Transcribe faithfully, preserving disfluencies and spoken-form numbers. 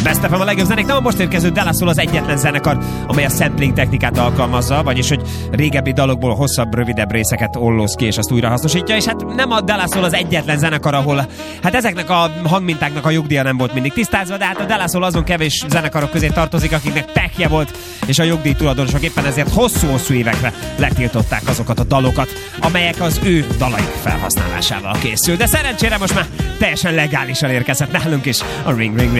Best ef em a legjobb zenék. Nem a most érkező De La Soul az egyetlen zenekar, amely a sampling technikát alkalmazza, vagyis hogy régebbi dalokból hosszabb, rövidebb részeket ollóz ki, és azt újra hasznosítja, és hát nem a De La Soul az egyetlen zenekar, ahol hát ezeknek a hangmintáknak a jogdíja nem volt mindig tisztázva, de hát a De La Soul azon kevés zenekarok közé tartozik, akiknek pekje volt, és a jogdíj tulajdonosok éppen ezért hosszú-hosszú évekre letiltották azokat a dalokat, amelyek az ő dalaik felhasználásával készül. De szerencsére most már teljesen legálisan érkezett nálunk is a Ring Ring Ring.